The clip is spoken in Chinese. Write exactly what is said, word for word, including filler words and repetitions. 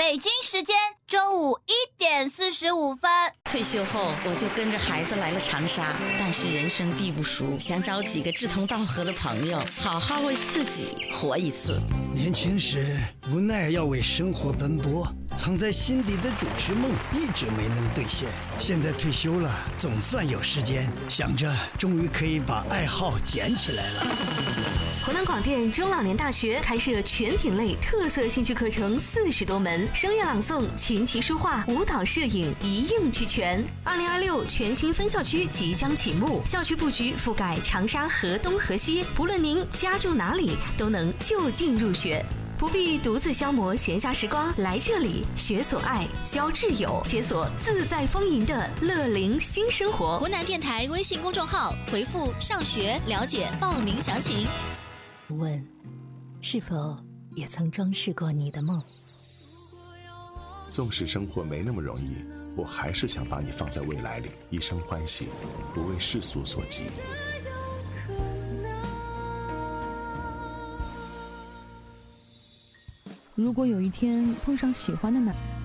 北京时间中午一点四十五分。 退休后，我就跟着孩子来了长沙，但是人生地不熟，想找几个志同道合的朋友，好好为自己活一次。 年轻时无奈要为生活奔波，藏在心底的主持梦一直没能兑现。现在退休了，总算有时间，想着终于可以把爱好捡起来了。 湖南广电中老年大学开设全品类特色兴趣课程四十多门，声乐朗诵、琴棋书画、舞蹈、摄影一应俱全。二零二六全新分校区即将启幕，校区布局覆盖长沙河东河西，不论您家住哪里，都能就近入学。不必独自消磨闲暇时光，来这里学所爱，交挚友，解锁自在丰盈的乐龄新生活。 湖南电台微信公众号回复上学了解报名详情。 问，是否也曾装饰过你的梦？ 纵使生活没那么容易，我还是想把你放在未来里，一生欢喜，不为世俗所及。 如果有一天碰上喜欢的男